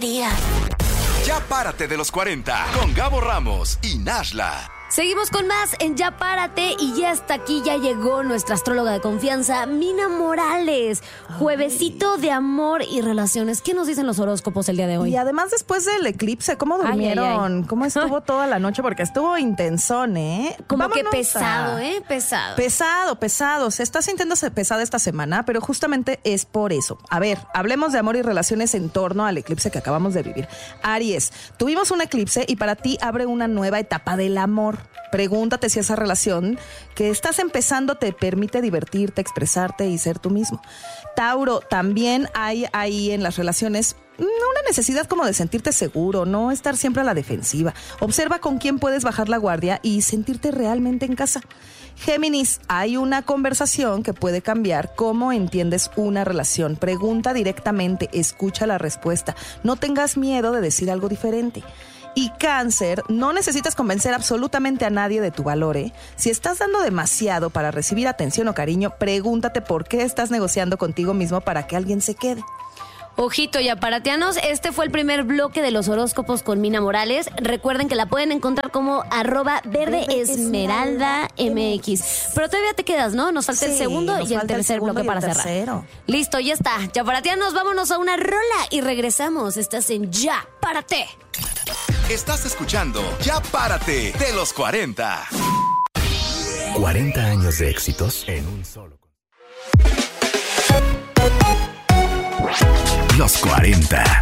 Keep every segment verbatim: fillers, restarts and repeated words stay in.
día. Ya párate de los cuarenta con Gabo Ramos y Nashla. Seguimos con más en Ya Párate y ya está aquí, ya llegó nuestra astróloga de confianza, Mina Morales. Juevesito de amor y relaciones. ¿Qué nos dicen los horóscopos el día de hoy? Y además después del eclipse, ¿cómo durmieron? Ay, ay, ay. ¿Cómo estuvo toda la noche? Porque estuvo intensón, ¿eh? Como Vámonos que pesado, a... ¿eh? Pesado. Pesado, pesado. Se está sintiéndose pesada esta semana, pero justamente es por eso. A ver, hablemos de amor y relaciones en torno al eclipse que acabamos de vivir. Aries, tuvimos un eclipse y para ti abre una nueva etapa del amor. Pregúntate si esa relación que estás empezando te permite divertirte, expresarte y ser tú mismo. Tauro, también hay ahí en las relaciones una necesidad como de sentirte seguro, no estar siempre a la defensiva. Observa con quién puedes bajar la guardia y sentirte realmente en casa. Géminis, hay una conversación que puede cambiar cómo entiendes una relación. Pregunta directamente, escucha la respuesta. No tengas miedo de decir algo diferente. Y Cáncer, no necesitas convencer absolutamente a nadie de tu valor, ¿eh? Si estás dando demasiado para recibir atención o cariño, pregúntate por qué estás negociando contigo mismo para que alguien se quede. Ojito, ya paratianos, este fue el primer bloque de los horóscopos con Mina Morales. Recuerden que la pueden encontrar como arroba verde esmeralda mx. Pero todavía te quedas, ¿no? Nos falta sí, el segundo y el tercer bloque para cerrar. Listo, ya está. Ya paratianos, vámonos a una rola y regresamos. Estás en Ya Párate. Estás escuchando Ya Párate de los cuarenta. cuarenta años de éxitos en un solo. Los cuarenta.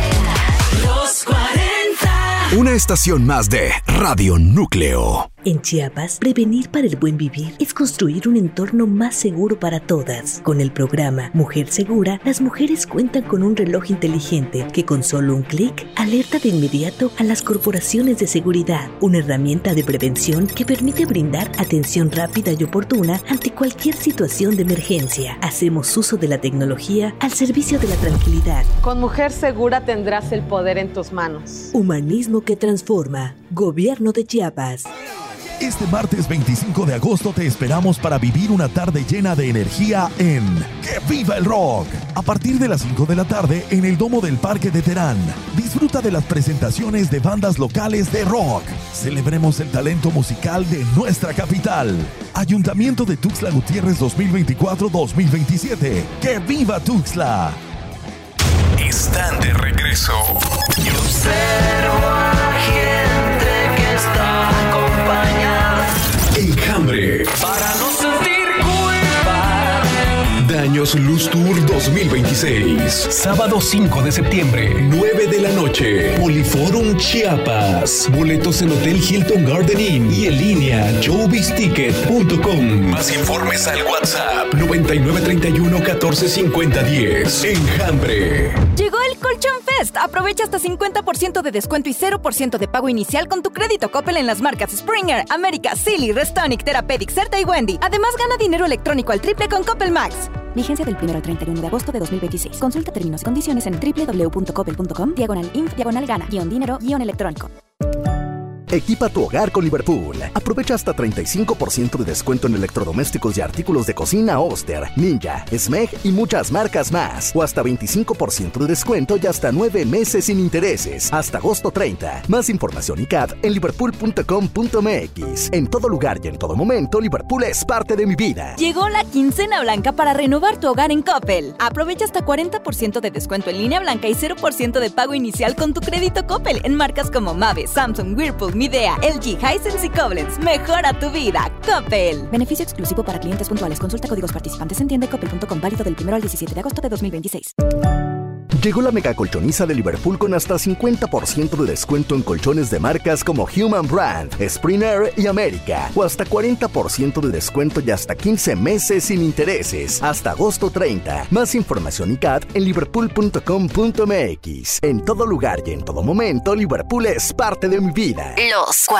Los cuarenta. Una estación más de Radio Núcleo. En Chiapas, prevenir para el buen vivir es construir un entorno más seguro para todas. Con el programa Mujer Segura, las mujeres cuentan con un reloj inteligente que con solo un clic alerta de inmediato a las corporaciones de seguridad. Una herramienta de prevención que permite brindar atención rápida y oportuna ante cualquier situación de emergencia. Hacemos uso de la tecnología al servicio de la tranquilidad. Con Mujer Segura tendrás el poder en tus manos. Humanismo que transforma. Gobierno de Chiapas. Este martes veinticinco de agosto te esperamos para vivir una tarde llena de energía en ¡Que Viva el Rock! A partir de las cinco de la tarde en el Domo del Parque de Terán. Disfruta de las presentaciones de bandas locales de rock. Celebremos el talento musical de nuestra capital. Ayuntamiento de Tuxtla Gutiérrez dos mil veinticuatro dos mil veintisiete. ¡Que Viva Tuxtla! Están de regreso. Y observo a gente que está acompañada. Enjambre. Para no sentir culpa. Daños Luz Tour dos mil veintiséis. Sábado cinco de septiembre, nueve de la noche. Poliforum Chiapas. Boletos en Hotel Hilton Garden Inn y en línea showbiz ticket punto com. Más informes al WhatsApp noventa y nueve treinta y uno catorce cincuenta diez. Enjambre. Llegó el Colchón Fest. Aprovecha hasta cincuenta por ciento de descuento y cero por ciento de pago inicial con tu crédito Coppel en las marcas Springer, América, Silly, Restonic, Therapeutic, Certa y Wendy. Además, gana dinero electrónico al triple con Coppel Max. Vigencia del primero al treinta y uno de agosto de dos mil veintiséis. Consulta términos y condiciones en doble u doble u doble u punto coppel punto com, diagonal inf, diagonal gana, guión dinero, guión electrónico. Equipa tu hogar con Liverpool. Aprovecha hasta treinta y cinco por ciento de descuento en electrodomésticos y artículos de cocina Oster, Ninja, Smeg y muchas marcas más. O hasta veinticinco por ciento de descuento y hasta nueve meses sin intereses. Hasta agosto treinta. Más información y C A D en liverpool punto com punto m x. En todo lugar y en todo momento, Liverpool es parte de mi vida. Llegó la quincena blanca para renovar tu hogar en Coppel. Aprovecha hasta cuarenta por ciento de descuento en línea blanca y cero por ciento de pago inicial con tu crédito Coppel en marcas como Mave, Samsung, Whirlpool, Midea, L G, Hisense y Koblenz. Mejora tu vida, Coppel. Beneficio exclusivo para clientes puntuales. Consulta códigos participantes en tienda coppel punto com, válido del primero al diecisiete de agosto de dos mil veintiséis. Llegó la mega colchoniza de Liverpool con hasta cincuenta por ciento de descuento en colchones de marcas como Human Brand, Springer y América. O hasta cuarenta por ciento de descuento y hasta quince meses sin intereses. Hasta agosto treinta. Más información y C A D en liverpool punto com punto m x. En todo lugar y en todo momento, Liverpool es parte de mi vida. Los